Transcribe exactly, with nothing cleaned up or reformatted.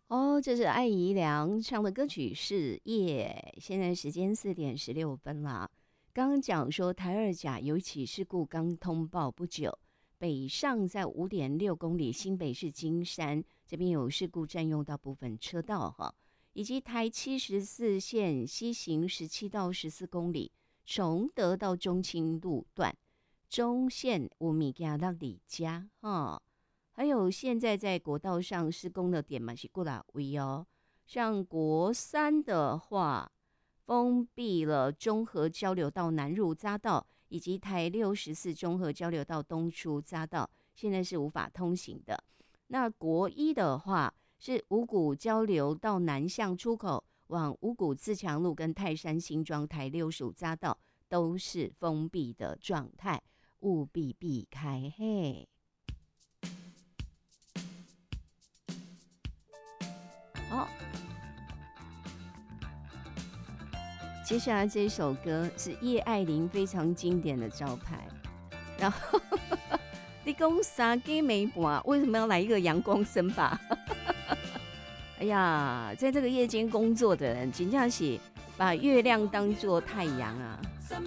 哦，这是艾怡良唱的歌曲是《夜》，现在时间四点十六分啦。刚刚讲说台二甲有一起事故刚通报不久，北上在五点六公里新北市金山这边有事故占用到部分车道哈，以及台七十四线西行十七到十四公里崇德到中清路段中线有物件让你家哈。还有现在在国道上施工的点嘛是过来位哦，像国三的话，封闭了中和交流道南入匝道，以及台六十四中和交流道东出匝道，现在是无法通行的。那国一的话是五股交流道南向出口往五股自强路跟泰山新庄台六十五匝道都是封闭的状态，务必避开嘿。好，接下来这一首歌是叶爱玲非常经典的招牌。然后你讲三更没半，为什么要来一个阳光森巴？哎呀，在这个夜间工作的人，真正是把月亮当作太阳啊！